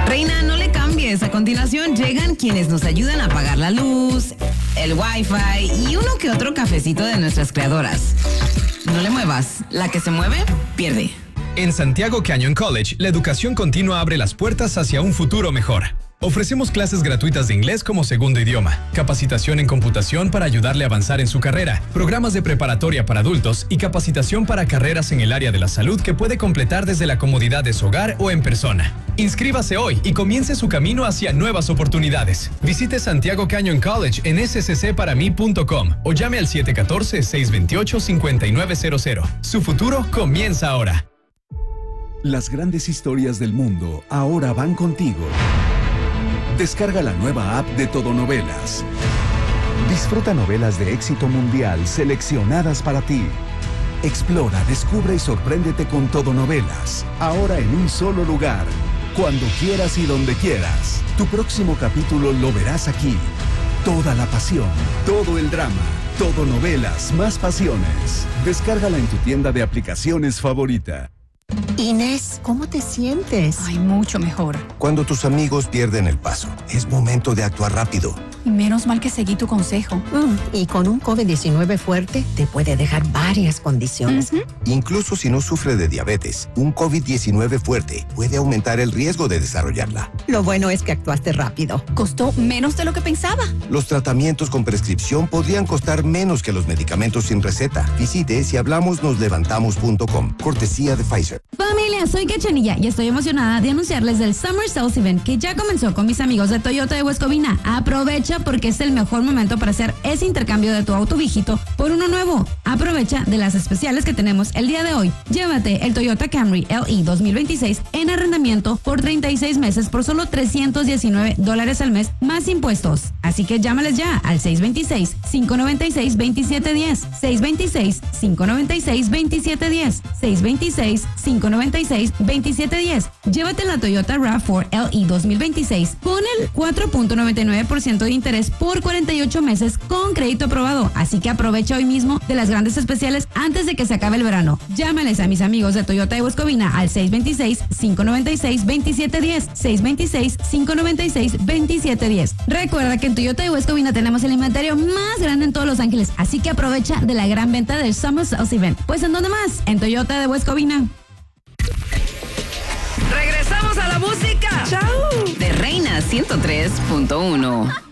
Reina, no le cambies. A continuación llegan quienes nos ayudan a pagar la luz, el wifi y uno que otro cafecito de nuestras creadoras. No le muevas. La que se mueve, pierde. En Santiago Canyon College, la educación continua abre las puertas hacia un futuro mejor. Ofrecemos clases gratuitas de inglés como segundo idioma, capacitación en computación para ayudarle a avanzar en su carrera, programas de preparatoria para adultos y capacitación para carreras en el área de la salud que puede completar desde la comodidad de su hogar o en persona. Inscríbase hoy y comience su camino hacia nuevas oportunidades. Visite Santiago Canyon College en sccparami.com o llame al 714-628-5900. Su futuro comienza ahora. Las grandes historias del mundo ahora van contigo. Descarga la nueva app de Todonovelas. Disfruta novelas de éxito mundial seleccionadas para ti. Explora, descubre y sorpréndete con Todonovelas. Ahora en un solo lugar. Cuando quieras y donde quieras. Tu próximo capítulo lo verás aquí. Toda la pasión, todo el drama. Todonovelas, más pasiones. Descárgala en tu tienda de aplicaciones favorita. Inés, ¿cómo te sientes? Ay, mucho mejor. Cuando tus amigos pierden el paso, es momento de actuar rápido. Y menos mal que seguí tu consejo. Y con un COVID-19 fuerte, te puede dejar varias condiciones. Incluso si no sufre de diabetes, un COVID-19 fuerte puede aumentar el riesgo de desarrollarla. Lo bueno es que actuaste rápido. Costó menos de lo que pensaba. Los tratamientos con prescripción podrían costar menos que los medicamentos sin receta. Visite sihablamosnoslevantamos.com. Cortesía de Pfizer. Familia, soy Cachanilla y estoy emocionada de anunciarles del Summer Sales Event que ya comenzó con mis amigos de Toyota de West Covina. Aprovecha porque es el mejor momento para hacer ese intercambio de tu auto viejito por uno nuevo. Aprovecha de las especiales que tenemos el día de hoy. Llévate el Toyota Camry LE 2026 en arrendamiento por 36 meses por solo $319 al mes más impuestos. Así que llámales ya al 626-596-2710. 626-596-2710. 626-596-2710. Llévate la Toyota RAV4 LE 2026 con el 4.99% de interés por 48 meses con crédito aprobado. Así que aprovecha hoy mismo de las grandes especiales antes de que se acabe el verano. Llámales a mis amigos de Toyota de West Covina al 626-596-2710. 626-596-2710. Recuerda que en Toyota de West Covina tenemos el inventario más grande en todos Los Ángeles, así que aprovecha de la gran venta del Summer Sales Event. Pues ¿en dónde más? En Toyota de West Covina. Regresamos a la música. ¡Chao! De Reina 103.1.